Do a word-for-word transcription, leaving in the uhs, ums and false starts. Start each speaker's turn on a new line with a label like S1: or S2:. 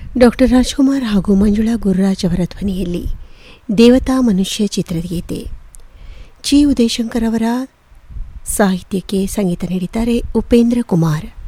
S1: Doctor Rajkumar ಹಾಗೂ ಮಂಜುಳಾ ಗುರುರಾಜ್ ಅವರ ಧ್ವನಿಯಲ್ಲಿ ದೇವತಾ ಮನುಷ್ಯ ಚಿತ್ರಗೀತೆ. ಜಿ ಉದಯಶಂಕರ್ ಅವರ ಸಾಹಿತ್ಯಕ್ಕೆ ಸಂಗೀತ ನೀಡಿದ್ದಾರೆ ಉಪೇಂದ್ರ ಕುಮಾರ್.